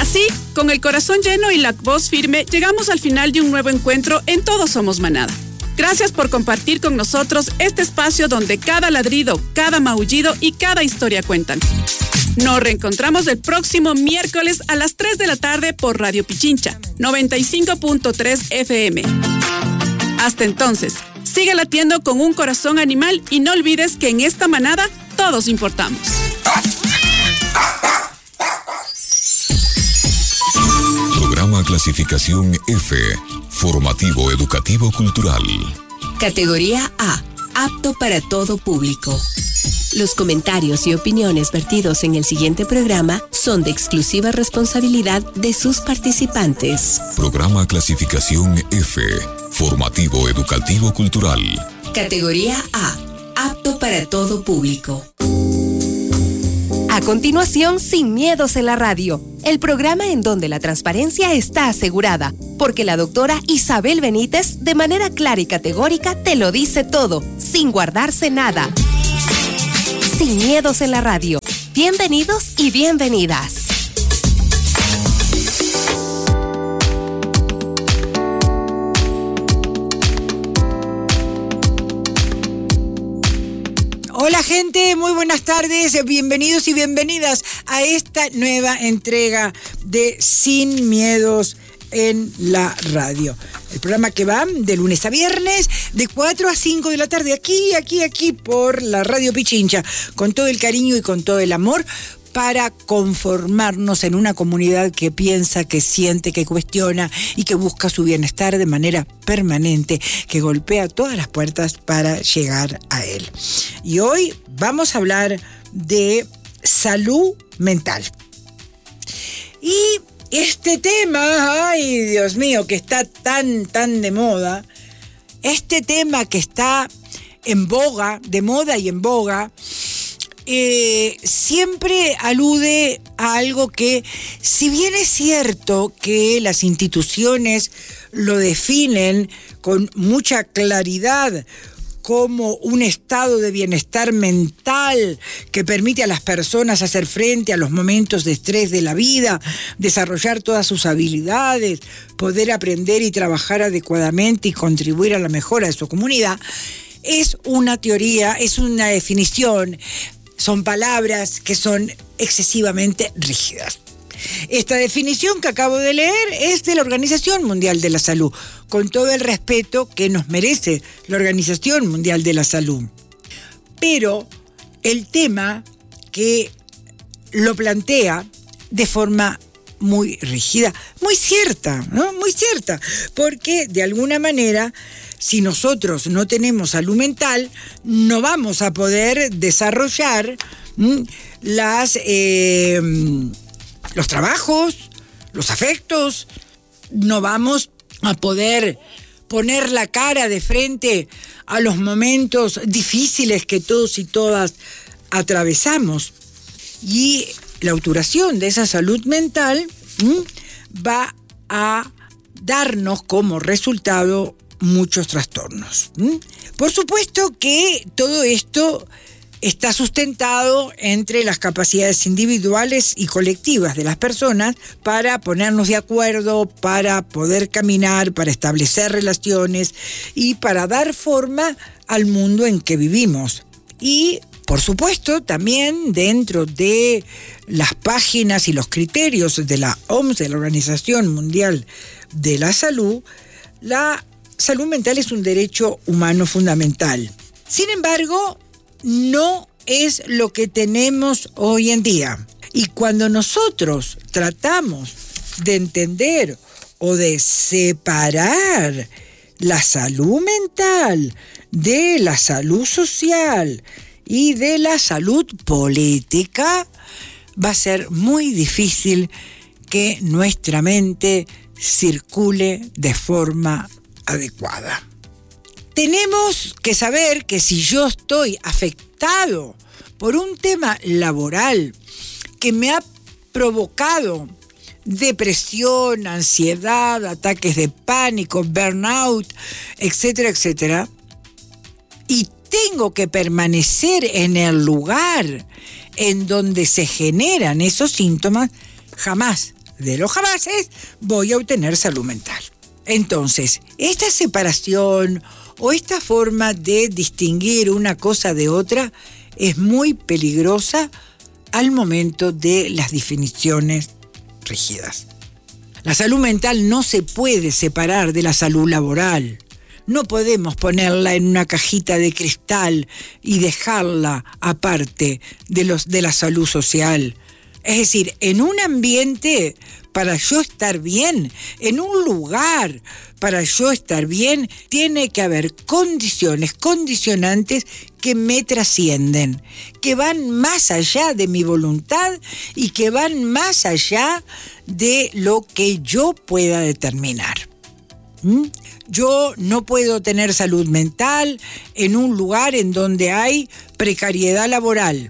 Así, con el corazón lleno y la voz firme, llegamos al final de un nuevo encuentro en Todos Somos Manada. Gracias por compartir con nosotros este espacio donde cada ladrido, cada maullido y cada historia cuentan. Nos reencontramos el próximo miércoles a las 3 de la tarde por Radio Pichincha, 95.3 FM. Hasta entonces, sigue latiendo con un corazón animal y no olvides que en esta manada todos importamos. Programa clasificación F, formativo educativo cultural. Categoría A, apto para todo público. Los comentarios y opiniones vertidos en el siguiente programa son de exclusiva responsabilidad de sus participantes. Programa clasificación F, formativo educativo cultural. Categoría A, apto para todo público. A continuación, Sin Miedos en la Radio, el programa en donde la transparencia está asegurada, porque la doctora Isabel Benítez, de manera clara y categórica, te lo dice todo, sin guardarse nada. Sin Miedos en la Radio. Bienvenidos y bienvenidas. Hola gente, muy buenas tardes, bienvenidos y bienvenidas a esta nueva entrega de Sin Miedos en la Radio. El programa que va de lunes a viernes, de 4 a 5 de la tarde, aquí por la Radio Pichincha, con todo el cariño y con todo el amor, para conformarnos en una comunidad que piensa, que siente, que cuestiona y que busca su bienestar de manera permanente, que golpea todas las puertas para llegar a él. Y hoy vamos a hablar de salud mental. Y este tema, ay Dios mío, que está tan de moda, este tema que está en boga, de moda y en boga, siempre alude a algo que, si bien es cierto que las instituciones lo definen con mucha claridad como un estado de bienestar mental que permite a las personas hacer frente a los momentos de estrés de la vida, desarrollar todas sus habilidades, poder aprender y trabajar adecuadamente y contribuir a la mejora de su comunidad, es una teoría, es una definición. Son palabras que son excesivamente rígidas. Esta definición que acabo de leer es de la Organización Mundial de la Salud, con todo el respeto que nos merece la Organización Mundial de la Salud. Pero el tema que lo plantea de forma muy rígida, muy cierta, ¿no? Muy cierta, porque de alguna manera, si nosotros no tenemos salud mental, no vamos a poder desarrollar los trabajos, los afectos, no vamos a poder poner la cara de frente a los momentos difíciles que todos y todas atravesamos. Y la obturación de esa salud mental va a darnos como resultado muchos trastornos. Por supuesto que todo esto está sustentado entre las capacidades individuales y colectivas de las personas para ponernos de acuerdo, para poder caminar, para establecer relaciones y para dar forma al mundo en que vivimos. Y, por supuesto, también dentro de las páginas y los criterios de la OMS, de la Organización Mundial de la Salud, la salud mental es un derecho humano fundamental. Sin embargo, no es lo que tenemos hoy en día. Y cuando nosotros tratamos de entender o de separar la salud mental de la salud social y de la salud política, va a ser muy difícil que nuestra mente circule de forma adecuada. Tenemos que saber que si yo estoy afectado por un tema laboral que me ha provocado depresión, ansiedad, ataques de pánico, burnout, etcétera, etcétera, y tengo que permanecer en el lugar en donde se generan esos síntomas, jamás de los jabaces, voy a obtener salud mental. Entonces, esta separación o esta forma de distinguir una cosa de otra es muy peligrosa al momento de las definiciones rígidas. La salud mental no se puede separar de la salud laboral. No podemos ponerla en una cajita de cristal y dejarla aparte de la salud social. Es decir, en un ambiente, para yo estar bien, en un lugar, para yo estar bien, tiene que haber condiciones, condicionantes que me trascienden, que van más allá de mi voluntad y que van más allá de lo que yo pueda determinar. Yo no puedo tener salud mental en un lugar en donde hay precariedad laboral,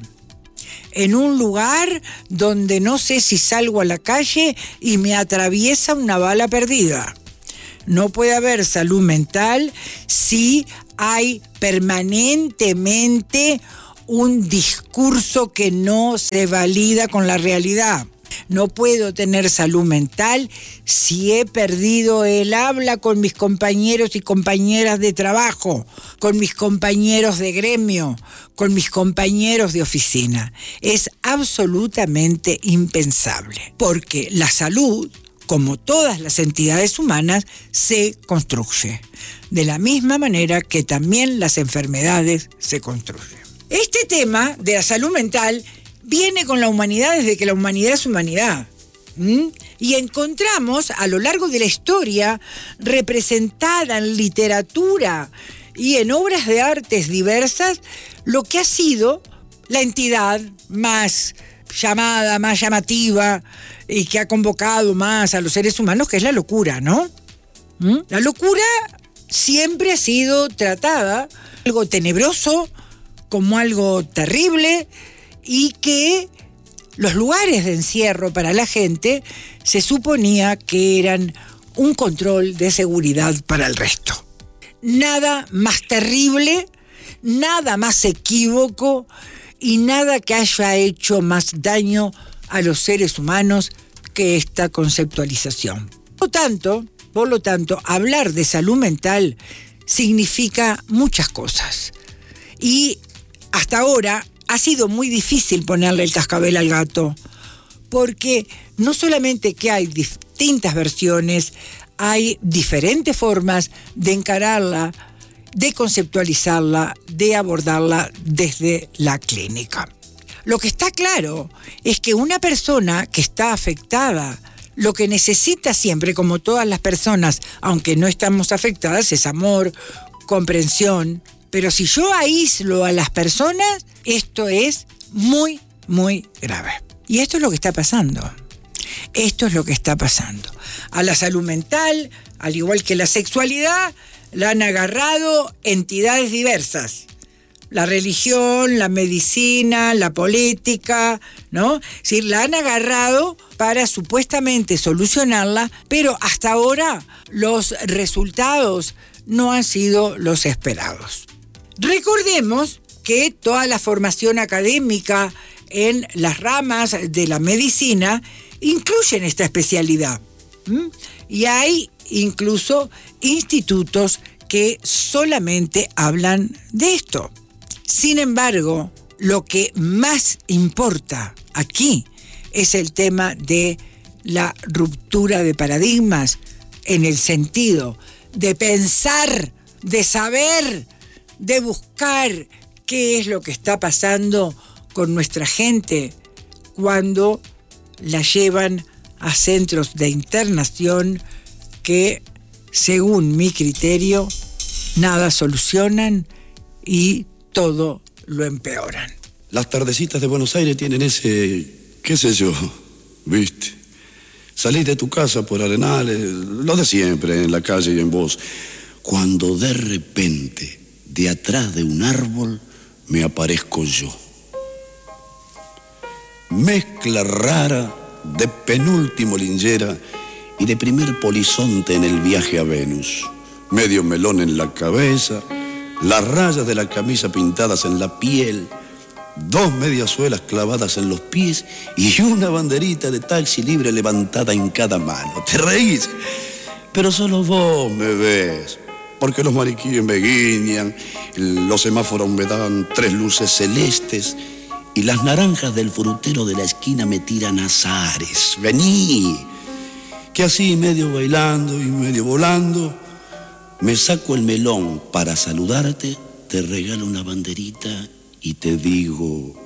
en un lugar donde no sé si salgo a la calle y me atraviesa una bala perdida. No puede haber salud mental si hay permanentemente un discurso que no se valida con la realidad. No puedo tener salud mental si he perdido el habla con mis compañeros y compañeras de trabajo, con mis compañeros de gremio, con mis compañeros de oficina. Es absolutamente impensable, porque la salud, como todas las entidades humanas, se construye. De la misma manera que también las enfermedades se construyen. Este tema de la salud mental viene con la humanidad desde que la humanidad es humanidad. Y encontramos a lo largo de la historia, representada en literatura y en obras de artes diversas, lo que ha sido la entidad más llamada, más llamativa y que ha convocado más a los seres humanos, que es la locura, ¿no? La locura siempre ha sido tratada algo tenebroso, como algo terrible, y que los lugares de encierro para la gente se suponía que eran un control de seguridad para el resto. Nada más terrible, nada más equívoco y nada que haya hecho más daño a los seres humanos que esta conceptualización. Por lo tanto, hablar de salud mental significa muchas cosas. Y hasta ahora ha sido muy difícil ponerle el cascabel al gato, porque no solamente que hay distintas versiones, hay diferentes formas de encararla, de conceptualizarla, de abordarla desde la clínica. Lo que está claro es que una persona que está afectada, lo que necesita siempre, como todas las personas, aunque no estamos afectadas, es amor, comprensión. Pero si yo aíslo a las personas, esto es muy, muy grave. Y esto es lo que está pasando. Esto es lo que está pasando. A la salud mental, al igual que la sexualidad, la han agarrado entidades diversas. La religión, la medicina, la política, ¿no? Es decir, la han agarrado para supuestamente solucionarla, pero hasta ahora los resultados no han sido los esperados. Recordemos que toda la formación académica en las ramas de la medicina incluyen esta especialidad. Y hay incluso institutos que solamente hablan de esto. Sin embargo, lo que más importa aquí es el tema de la ruptura de paradigmas en el sentido de pensar, de saber, de buscar qué es lo que está pasando con nuestra gente cuando la llevan a centros de internación que, según mi criterio, nada solucionan y todo lo empeoran. Las tardecitas de Buenos Aires tienen ese, qué sé yo, ¿viste? Salís de tu casa por Arenales, lo de siempre, en la calle y en vos, cuando de repente, de atrás de un árbol, me aparezco yo. Mezcla rara de penúltimo lingera y de primer polizonte en el viaje a Venus. Medio melón en la cabeza, las rayas de la camisa pintadas en la piel, 2 mediasuelas clavadas en los pies y una banderita de taxi libre levantada en cada mano. ¿Te reís? Pero solo vos me ves, porque los maniquíes me guiñan, los semáforos me dan 3 luces celestes y las naranjas del frutero de la esquina me tiran azares. Vení, que así medio bailando y medio volando, me saco el melón para saludarte, te regalo una banderita y te digo...